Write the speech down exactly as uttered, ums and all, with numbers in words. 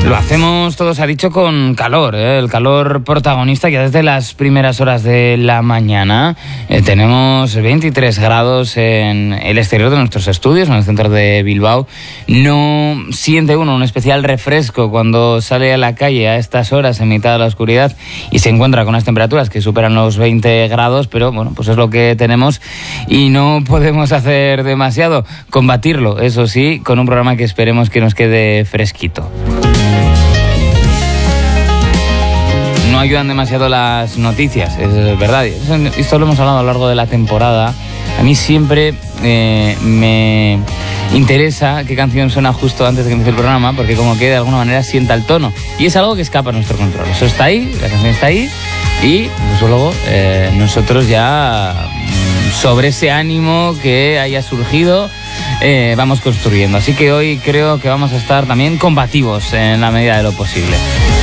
Lo hacemos, todo se ha dicho, con calor, ¿eh? El calor protagonista ya desde las primeras horas de la mañana. Eh, tenemos veintitrés grados en el exterior de nuestros estudios, en el centro de Bilbao. No siente uno un especial refresco cuando sale a la calle a estas horas en mitad de la oscuridad y se encuentra con unas temperaturas que superan los veinte grados, pero bueno, pues es lo que tenemos y no podemos hacer demasiado. Combatirlo, eso sí, con un programa que esperemos que nos quede fresquito. No ayudan demasiado las noticias, es verdad. Esto lo hemos hablado a lo largo de la temporada. A mí siempre eh, me interesa qué canción suena justo antes de que empiece el programa, porque como que de alguna manera sienta el tono. Y es algo que escapa a nuestro control. Eso está ahí, la canción está ahí, y pues luego eh, nosotros ya sobre ese ánimo que haya surgido eh, vamos construyendo. Así que hoy creo que vamos a estar también combativos en la medida de lo posible.